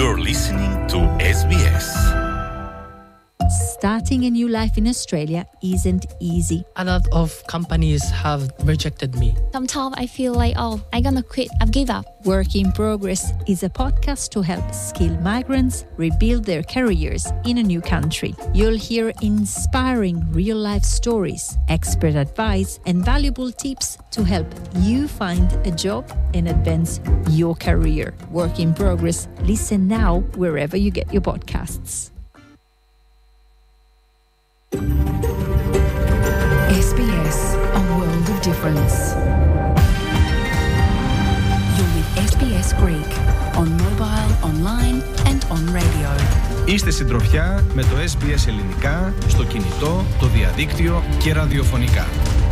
You're listening to SBS. Starting a new life in Australia isn't easy. A lot of companies have rejected me. Sometimes I feel like, I'm gonna quit, I've give up. Work in Progress is a podcast to help skilled migrants rebuild their careers in a new country. You'll hear inspiring real-life stories, expert advice, and valuable tips to help you find a job and advance your career. Work in Progress. Listen now wherever you get your podcasts. SBS, a world of difference. You're with SBS Greek on mobile, online and on radio. Είστε συντροφιά με το SBS Ελληνικά στο κινητό, το διαδίκτυο και ραδιοφωνικά.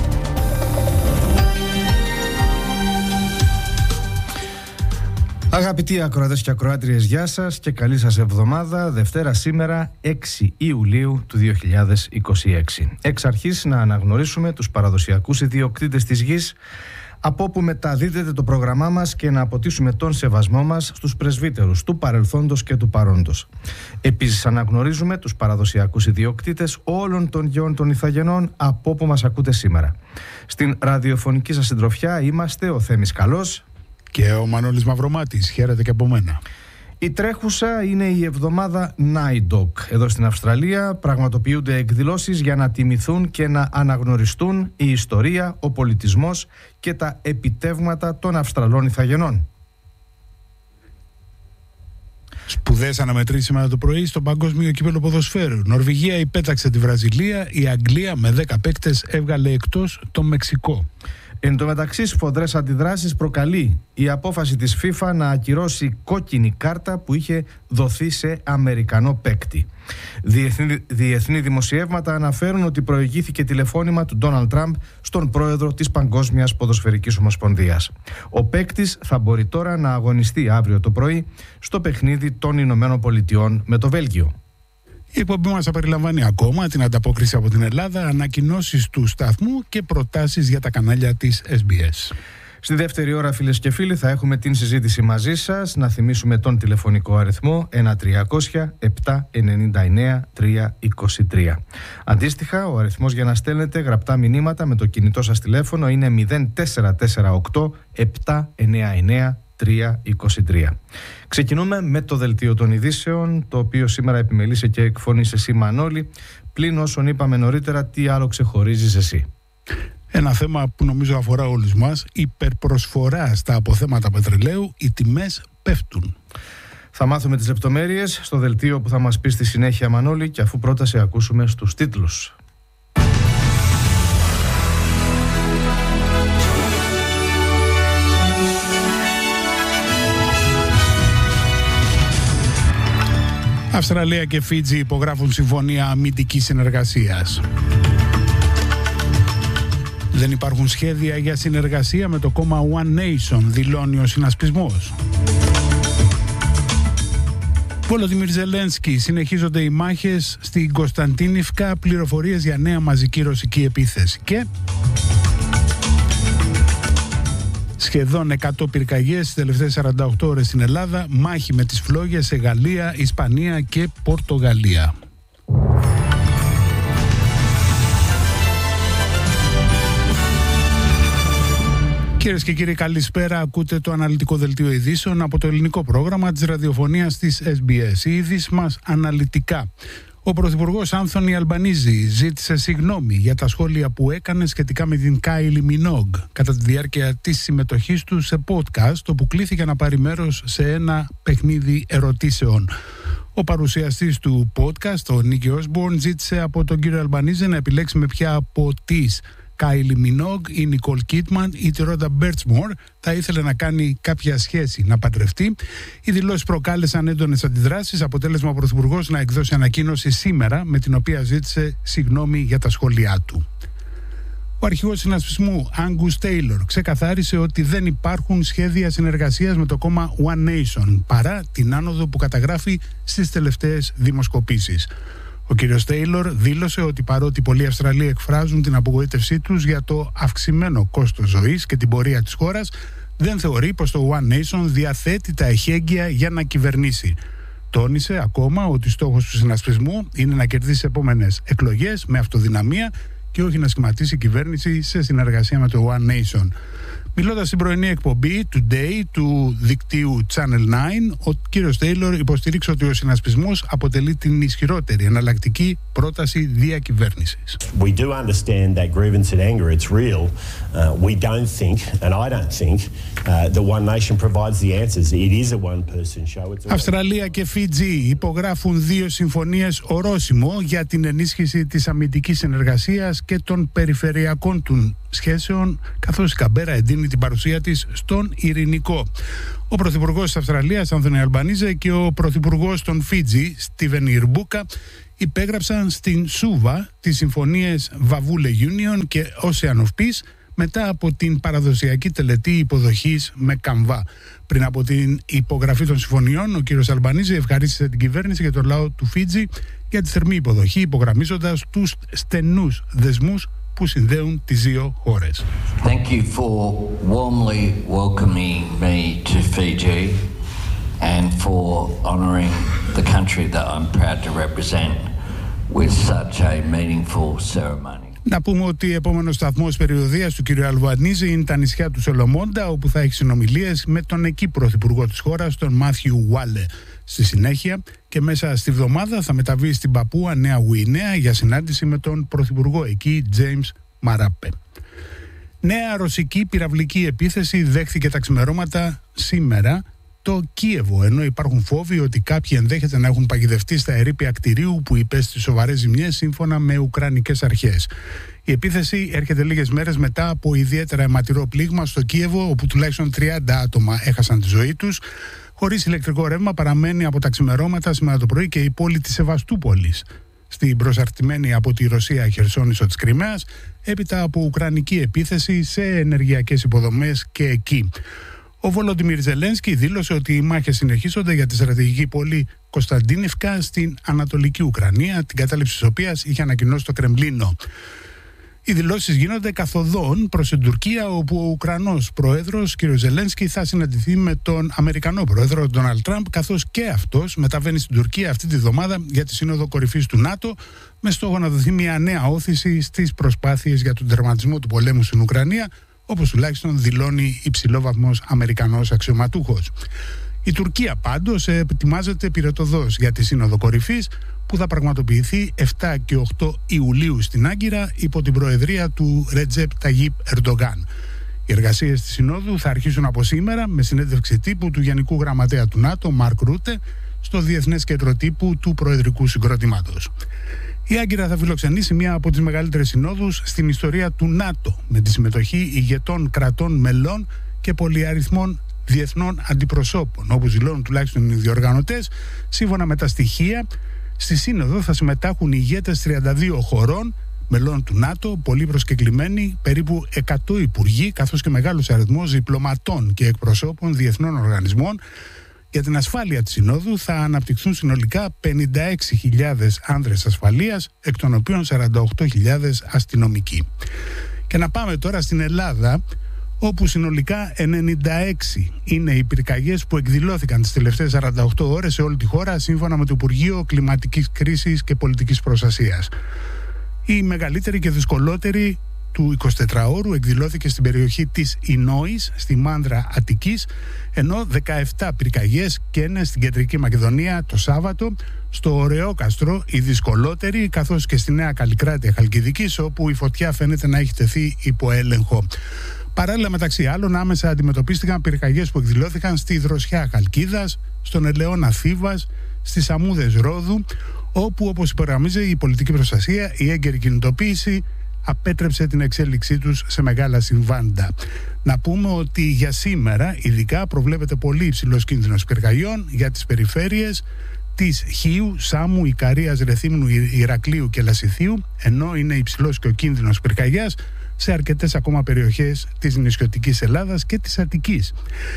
Αγαπητοί ακροατές και ακροάτριες, γεια σας και καλή σας εβδομάδα. Δευτέρα σήμερα 6 Ιουλίου του 2026. Εξ αρχής να αναγνωρίσουμε τους παραδοσιακούς ιδιοκτήτες της γης, από όπου μεταδίδεται το πρόγραμμά μας, και να αποτίσουμε τον σεβασμό μας στους πρεσβύτερους του παρελθόντος και του παρόντος. Επίσης αναγνωρίζουμε τους παραδοσιακούς ιδιοκτήτες όλων των γεών των Ιθαγενών, από όπου μας ακούτε σήμερα. Στην ραδιοφωνική σας συντροφιά είμαστε ο Θέμης Καλός και ο Μανώλης Μαυρομάτης. Χαίρετε και από μένα. Η τρέχουσα είναι η εβδομάδα NAIDOC. Εδώ στην Αυστραλία πραγματοποιούνται εκδηλώσεις για να τιμηθούν και να αναγνωριστούν η ιστορία, ο πολιτισμός και τα επιτεύγματα των Αυστραλών Ιθαγενών. Σπουδαίες αναμετρήσεις σήμερα το πρωί στο Παγκόσμιο Κύπελλο Ποδοσφαίρου. Νορβηγία υπέταξε τη Βραζιλία, η Αγγλία με 10 παίκτες έβγαλε εκτός το Μεξικό. Εν τω μεταξύ, σφοδρές αντιδράσεις προκαλεί η απόφαση της FIFA να ακυρώσει κόκκινη κάρτα που είχε δοθεί σε Αμερικανό παίκτη. Διεθνή δημοσιεύματα αναφέρουν ότι προηγήθηκε τηλεφώνημα του Ντόναλντ Τραμπ στον πρόεδρο της Παγκόσμιας Ποδοσφαιρικής Ομοσπονδίας. Ο παίκτης θα μπορεί τώρα να αγωνιστεί αύριο το πρωί στο παιχνίδι των Ηνωμένων Πολιτειών με το Βέλγιο. Η εκπομπή μας θα περιλαμβάνει ακόμα την ανταπόκριση από την Ελλάδα, ανακοινώσεις του σταθμού και προτάσεις για τα κανάλια της SBS. Στη δεύτερη ώρα, φίλες και φίλοι, θα έχουμε την συζήτηση μαζί σας. Να θυμίσουμε τον τηλεφωνικό αριθμό 1300-799-323. Αντίστοιχα, ο αριθμός για να στέλνετε γραπτά μηνύματα με το κινητό σας τηλέφωνο είναι 0448-799-323. Ξεκινούμε με το δελτίο των ειδήσεων, το οποίο σήμερα επιμελείσαι και εκφωνείς εσύ, Μανώλη. Πλην όσων είπαμε νωρίτερα, τι άλλο ξεχωρίζεις εσύ? Ένα θέμα που νομίζω αφορά όλους μας: υπερπροσφορά στα αποθέματα πετρελαίου, οι τιμές πέφτουν. Θα μάθουμε τις λεπτομέρειες στο δελτίο που θα μας πει στη συνέχεια, Μανώλη, και αφού πρώτα σε ακούσουμε στους τίτλους. Αυστραλία και Φίτζι υπογράφουν συμφωνία αμυντικής συνεργασίας. Δεν υπάρχουν σχέδια για συνεργασία με το κόμμα One Nation, δηλώνει ο συνασπισμός. Βολοντιμίρ Ζελένσκι, συνεχίζονται οι μάχες στην Κωνσταντίνιφκα, πληροφορίες για νέα μαζική ρωσική επίθεση. Και σχεδόν 100 πυρκαγιές στις τελευταίες 48 ώρες στην Ελλάδα, μάχη με τις φλόγες σε Γαλλία, Ισπανία και Πορτογαλία. Κυρίες και κύριοι, καλησπέρα. Ακούτε το αναλυτικό δελτίο ειδήσεων από το ελληνικό πρόγραμμα της ραδιοφωνίας της SBS. Οι ειδήσεις μας αναλυτικά. Ο Πρωθυπουργός Άνθονι Αλμπανίζη ζήτησε συγγνώμη για τα σχόλια που έκανε σχετικά με την Κάιλι Μινόγκ κατά τη διάρκεια της συμμετοχής του σε podcast, όπου κλήθηκε να πάρει μέρος σε ένα παιχνίδι ερωτήσεων. Ο παρουσιαστής του podcast, ο Νίκη Όσμπορν, ζήτησε από τον κύριο Αλμπανίζη να επιλέξει με ποια από τις Κάιλι Μινόγκ, η Νικόλ Κίτμαν ή τη Ρόντα Μπέρτσμορ θα ήθελε να κάνει κάποια σχέση, να παντρευτεί. Οι δηλώσεις προκάλεσαν έντονες αντιδράσεις, αποτέλεσμα ο Πρωθυπουργός να εκδώσει ανακοίνωση σήμερα με την οποία ζήτησε συγγνώμη για τα σχόλιά του. Ο αρχηγός συνασπισμού Angus Taylor ξεκαθάρισε ότι δεν υπάρχουν σχέδια συνεργασίας με το κόμμα One Nation παρά την άνοδο που καταγράφει στις τελευταίες δημοσκοπήσεις. Ο κύριος Τέιλορ δήλωσε ότι παρότι πολλοί Αυστραλοί εκφράζουν την απογοήτευσή τους για το αυξημένο κόστος ζωής και την πορεία της χώρας, δεν θεωρεί πως το One Nation διαθέτει τα εχέγγυα για να κυβερνήσει. Τόνισε ακόμα ότι στόχος του συνασπισμού είναι να κερδίσει επόμενες εκλογές με αυτοδυναμία και όχι να σχηματίσει κυβέρνηση σε συνεργασία με το One Nation. Μιλώντας στην πρωινή εκπομπή Today του δικτύου Channel 9, ο κύριος Τέιλορ υποστήριξε ότι ο συνασπισμός αποτελεί την ισχυρότερη εναλλακτική πρόταση διακυβέρνησης. We do understand that grievance and anger, it's real. We don't think, and I don't think, the One Nation provides the answers. It is a one-person show. Αυστραλία και Φίτζι υπογράφουν 2 συμφωνίες ορόσημο για την ενίσχυση της αμυντικής συνεργασίας και των περιφερειακών του σχέσεων, καθώς η Καμπέρα εντείνει την παρουσία της στον ειρηνικό. Ο Πρωθυπουργός της Αυστραλίας, Άνθονι Αλμπανίζε, και ο Πρωθυπουργός των Φίτζι, Στίβεν Ιρμπούκα, υπέγραψαν στην Σούβα τις συμφωνίες Βαβούλε Union και Ocean of Peace μετά από την παραδοσιακή τελετή υποδοχής με καμβά. Πριν από την υπογραφή των συμφωνιών, ο κύριος Αλμπανίζε ευχαρίστησε την κυβέρνηση και τον λαό του Φίτζι για τη θερμή υποδοχή, υπογραμμίζοντας τους στενούς δεσμούς που συνδέουν τις δύο χώρες. Thank you for warmly welcoming me to Fiji and for honouring the country that I'm proud to represent with such a meaningful ceremony. Να πούμε ότι επόμενος σταθμός περιοδίας του κ. Αλμπανίζη είναι τα νησιά του Σολομόντα, όπου θα έχει συνομιλίες με τον εκεί πρωθυπουργό της χώρας, τον Μάθιου Ουάλε. Στη συνέχεια και μέσα στη βδομάδα θα μεταβεί στην Παπούα Νέα Γουινέα για συνάντηση με τον πρωθυπουργό εκεί, Τζέιμς Μαράπε. Νέα ρωσική πυραυλική επίθεση δέχθηκε τα ξημερώματα σήμερα το Κίεβο, ενώ υπάρχουν φόβοι ότι κάποιοι ενδέχεται να έχουν παγιδευτεί στα ερείπια κτηρίου που υπέστη σοβαρές ζημιές, σύμφωνα με ουκρανικές αρχές. Η επίθεση έρχεται λίγες μέρες μετά από ιδιαίτερα αιματηρό πλήγμα στο Κίεβο, όπου τουλάχιστον 30 άτομα έχασαν τη ζωή τους. Χωρίς ηλεκτρικό ρεύμα παραμένει από τα ξημερώματα σήμερα το πρωί και η πόλη της Σεβαστούπολης, στην προσαρτημένη από τη Ρωσία Χερσόνησο της Κριμαίας, έπειτα από ουκρανική επίθεση σε ενεργειακές υποδομές και εκεί. Ο Βολοντιμίρ Ζελένσκι δήλωσε ότι οι μάχες συνεχίζονται για τη στρατηγική πόλη Κωνσταντίνιφκα στην Ανατολική Ουκρανία, την κατάληψη της οποίας είχε ανακοινώσει το Κρεμλίνο. Οι δηλώσεις γίνονται καθοδόν προς την Τουρκία, όπου ο Ουκρανός πρόεδρος κ. Ζελένσκι θα συναντηθεί με τον Αμερικανό πρόεδρο Ντόναλντ Τραμπ, καθώς και αυτός μεταβαίνει στην Τουρκία αυτή τη βδομάδα για τη Σύνοδο Κορυφής του ΝΑΤΟ, με στόχο να δοθεί μια νέα όθηση στις προσπάθειες για τον τερματισμό του πολέμου στην Ουκρανία, όπως τουλάχιστον δηλώνει υψηλόβαθμος Αμερικανός αξιωματούχος. Η Τουρκία πάντως ετοιμάζεται πυρετοδός για τη Σύνοδο Κορυφής, που θα πραγματοποιηθεί 7 και 8 Ιουλίου στην Άγκυρα υπό την προεδρία του Ρετζέπ Ταγίπ Ερντογκάν. Οι εργασίες της Συνόδου θα αρχίσουν από σήμερα με συνέντευξη τύπου του Γενικού Γραμματέα του ΝΑΤΟ, Μαρκ Ρούτε, στο Διεθνές Κέντρο Τύπου του Προεδρικού Συγκροτήματος. Η Άγκυρα θα φιλοξενήσει μία από τις μεγαλύτερες συνόδους στην ιστορία του ΝΑΤΟ, με τη συμμετοχή ηγετών κρατών μελών και πολυαριθμών διεθνών αντιπροσώπων, όπως δηλώνουν τουλάχιστον οι διοργανωτές. Σύμφωνα με τα στοιχεία, στη Σύνοδο θα συμμετάχουν ηγέτες 32 χωρών μελών του ΝΑΤΟ, πολύ προσκεκλημένοι, περίπου 100 υπουργοί, καθώς και μεγάλος αριθμός διπλωματών και εκπροσώπων διεθνών οργανισμών. Για την ασφάλεια της Συνόδου θα αναπτυχθούν συνολικά 56.000 άνδρες ασφαλείας, εκ των οποίων 48.000 αστυνομικοί. Και να πάμε τώρα στην Ελλάδα, όπου συνολικά 96 είναι οι πυρκαγιές που εκδηλώθηκαν τις τελευταίες 48 ώρες σε όλη τη χώρα, σύμφωνα με το Υπουργείο Κλιματικής Κρίσης και Πολιτικής Προστασίας. Η μεγαλύτερη και δυσκολότερη του 24ωρου εκδηλώθηκε στην περιοχή της Ινόης, στη Μάνδρα Αττικής, ενώ 17 πυρκαγιές καίνε στην Κεντρική Μακεδονία το Σάββατο, στο Ωρεόκαστρο η δυσκολότερη, καθώς και στη Νέα Καλλικράτεια Χαλκιδικής, όπου η φωτιά φαίνεται να έχει τεθεί υπό έλεγχο. Παράλληλα, μεταξύ άλλων, άμεσα αντιμετωπίστηκαν πυρκαγιές που εκδηλώθηκαν στη Δροσιά Χαλκίδας, στον Ελαιώνα Θήβας, στις Αμμούδες Ρόδου, όπου, όπως υπογραμμίζει η πολιτική προστασία, η έγκαιρη κινητοποίηση απέτρεψε την εξέλιξή τους σε μεγάλα συμβάντα. Να πούμε ότι για σήμερα ειδικά προβλέπεται πολύ υψηλός κίνδυνος πυρκαγιών για τις περιφέρειες της Χίου, Σάμου, Ικαρίας, Ρεθύμνου, Ηρακλείου και Λασιθίου, ενώ είναι υψηλός και ο κίνδυνος πυρκαγιάς σε αρκετές ακόμα περιοχές της νησιωτικής Ελλάδας και της Αττικής.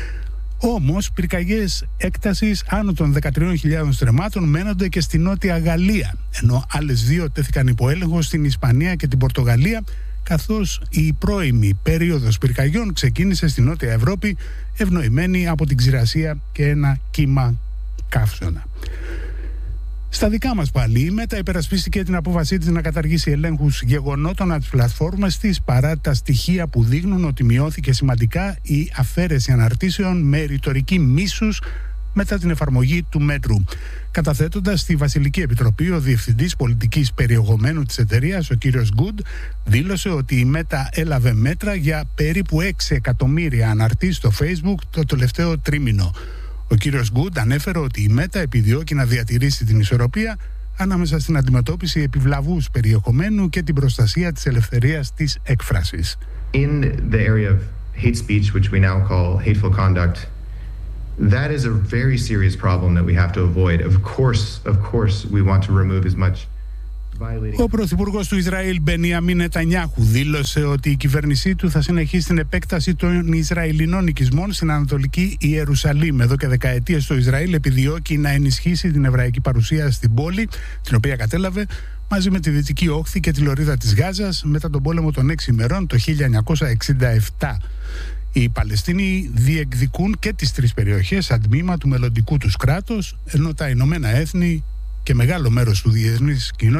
Όμως, πυρκαγιές έκτασης άνω των 13.000 στρεμμάτων μένονται και στη Νότια Γαλλία, ενώ άλλες 2 τέθηκαν υπό έλεγχο στην Ισπανία και την Πορτογαλία, καθώς η πρώιμη περίοδος πυρκαγιών ξεκίνησε στη Νότια Ευρώπη, ευνοημένη από την ξηρασία και ένα κύμα καύσωνα. Στα δικά μας πάλι, η Μέτα υπερασπίστηκε την απόφασή της να καταργήσει ελέγχους γεγονότων από τις πλατφόρμες της παρά τα στοιχεία που δείχνουν ότι μειώθηκε σημαντικά η αφαίρεση αναρτήσεων με ρητορική μίσους μετά την εφαρμογή του μέτρου. Καταθέτοντας στη Βασιλική Επιτροπή, ο Διευθυντής Πολιτικής Περιεχομένου της εταιρείας, ο κύριος Good, δήλωσε ότι η Μέτα έλαβε μέτρα για περίπου 6 εκατομμύρια αναρτήσεις στο Facebook το τελευταίο τρίμηνο. Ο κύριος Good ανέφερε ότι η Μέτα επιδιώκει να διατηρήσει την ισορροπία ανάμεσα στην αντιμετώπιση επιβλαβούς περιεχομένου και την προστασία της ελευθερίας της έκφρασης. In the area of hate speech, which we now call hateful conduct, that is a very serious problem that we have to avoid. Of course, we want to remove as much. Ο Πρωθυπουργός του Ισραήλ, Μπενιαμίν Νετανιάχου, δήλωσε ότι η κυβέρνησή του θα συνεχίσει την επέκταση των Ισραηλινών οικισμών στην Ανατολική Ιερουσαλήμ. Εδώ και δεκαετίες το Ισραήλ επιδιώκει να ενισχύσει την εβραϊκή παρουσία στην πόλη, την οποία κατέλαβε μαζί με τη Δυτική Όχθη και τη Λωρίδα της Γάζας μετά τον πόλεμο των 6 ημερών το 1967. Οι Παλαιστίνοι διεκδικούν και τις 3 περιοχές σαν τμήμα του μελλοντικού τους κράτους, ενώ τα Ηνωμένα Έθνη και μεγάλο μέρος του διεθνής κοινότητας